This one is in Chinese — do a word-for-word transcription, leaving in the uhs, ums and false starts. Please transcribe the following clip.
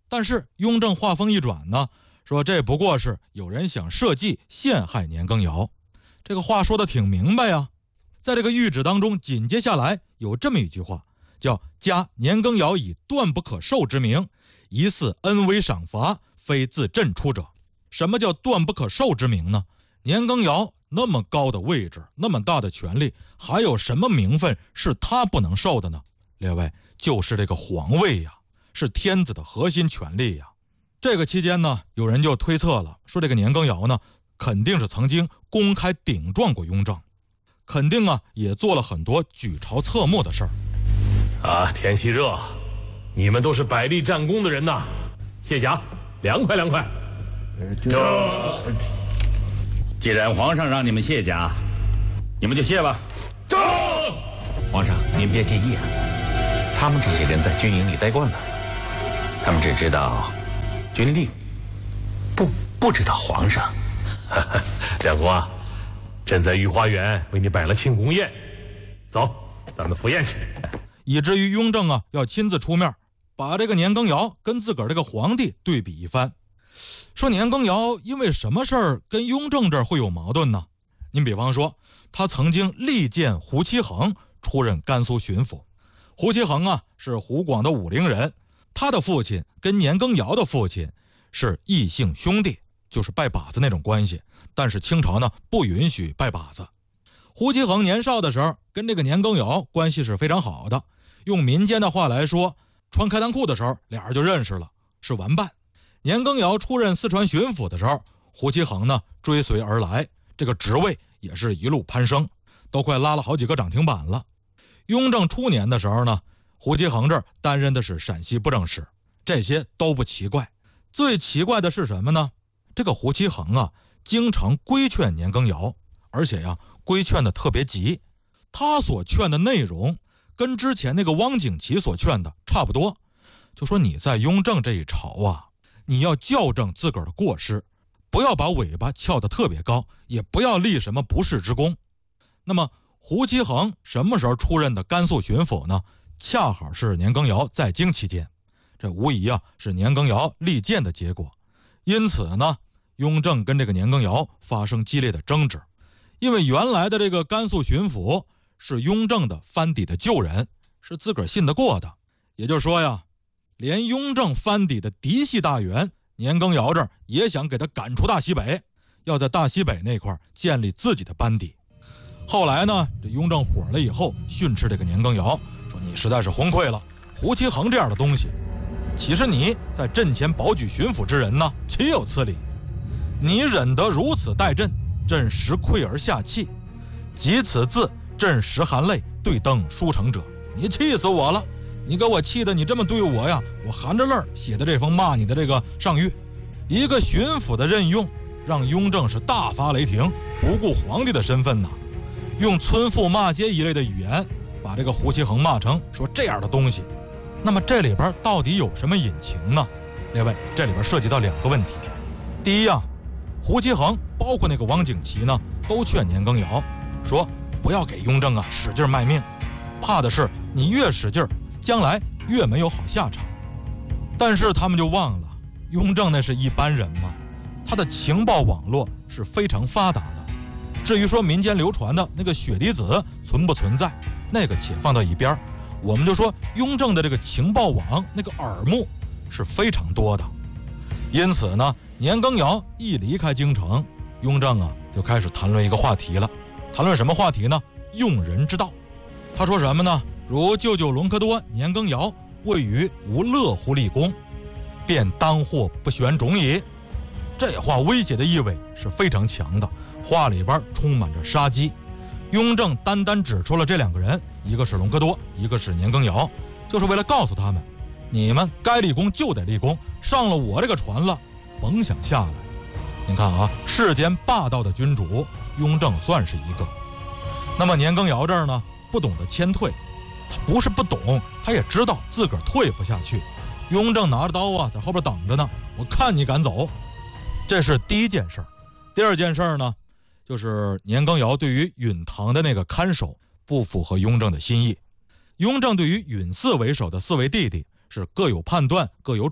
但是雍正话锋一转呢，说这不过是有人想设计陷害年羹尧。这个话说得挺明白呀。在这个谕旨当中，紧接下来有这么一句话，叫加年羹尧以断不可授之名，疑似恩威赏罚，非自朕出者。什么叫断不可授之名呢？年羹尧那么高的位置，那么大的权力，还有什么名分是他不能受的呢？列位，就是这个皇位呀，是天子的核心权力呀。这个期间呢，有人就推测了，说这个年羹尧呢，肯定是曾经公开顶撞过雍正，肯定啊也做了很多举朝侧目的事儿。 啊，天气热，你们都是百例战功的人呐，卸甲，凉快凉快。 这，既然皇上让你们卸甲，你们就卸吧。 这， 皇上您别介意啊，他们这些人在军营里待惯了，他们只知道军令，不不知道皇上。 相公啊，朕在御花园为你摆了庆功宴，走，咱们赴宴去。 以至于雍正啊要亲自出面，把这个年羹尧跟自个儿这个皇帝对比一番，说年羹尧因为什么事儿跟雍正这儿会有矛盾呢？您比方说，他曾经力荐胡其衡出任甘肃巡抚。胡其衡啊是湖广的武陵人，他的父亲跟年羹尧的父亲是异姓兄弟，就是拜把子那种关系，但是清朝呢不允许拜把子。胡其衡年少的时候跟这个年羹尧关系是非常好的，用民间的话来说，穿开裆裤的时候俩人就认识了，是玩伴。年羹尧出任四川巡抚的时候，胡其衡呢追随而来，这个职位也是一路攀升，都快拉了好几个涨停板了。雍正初年的时候呢，胡其衡这儿担任的是陕西布政使，这些都不奇怪。最奇怪的是什么呢？这个胡其衡啊经常规劝年羹尧，而且呀规劝的特别急，他所劝的内容跟之前那个汪景祺所劝的差不多，就说你在雍正这一朝啊，你要校正自个儿的过失，不要把尾巴翘得特别高，也不要立什么不世之功。那么胡其衡什么时候出任的甘肃巡抚呢？恰好是年羹尧在京期间，这无疑啊是年羹尧力荐的结果。因此呢，雍正跟这个年羹尧发生激烈的争执，因为原来的这个甘肃巡抚是雍正的藩邸的旧人，是自个儿信得过的。也就是说呀，连雍正藩邸的嫡系大员年羹尧这儿也想给他赶出大西北，要在大西北那块建立自己的班底。后来呢，这雍正火了以后训斥这个年羹尧，说你实在是昏聩了，胡其衡这样的东西，岂是你在朕前保举巡抚之人呢？岂有此理！你忍得如此待朕，朕实愧而下气。及此字，朕实含泪对登书呈者。你气死我了！你给我气的，你这么对我呀，我含着泪写的这封骂你的这个上谕。一个巡抚的任用，让雍正是大发雷霆，不顾皇帝的身份呐，用村妇骂街一类的语言，把这个胡其衡骂成说这样的东西。那么这里边到底有什么隐情呢？列位，这里边涉及到两个问题。第一啊，胡其衡包括那个汪景祺呢，都劝年羹尧说不要给雍正啊使劲卖命，怕的是你越使劲，将来越没有好下场。但是他们就忘了，雍正那是一般人吗？他的情报网络是非常发达的。至于说民间流传的那个血滴子存不存在，那个且放到一边，我们就说雍正的这个情报网那个耳目是非常多的。因此呢，年羹尧一离开京城，雍正啊就开始谈论一个话题了。谈论什么话题呢？用人之道。他说什么呢？如舅舅隆科多、年羹尧谓于无乐乎立功，便当获不选种矣。这话威胁的意味是非常强的，话里边充满着杀机。雍正单单指出了这两个人，一个是隆科多，一个是年羹尧，就是为了告诉他们，你们该立功就得立功，上了我这个船了，甭想下来。您看啊，世间霸道的君主，雍正算是一个。那么年羹尧这儿呢，不懂得谦退，他不是不懂，他也知道自个儿退不下去。雍正拿着刀啊，在后边等着呢，我看你敢走。这是第一件事儿。第二件事儿呢，就是年羹尧对于允堂的那个看守不符合雍正的心意。雍正对于允嗣为首的四位弟弟是各有判断，各有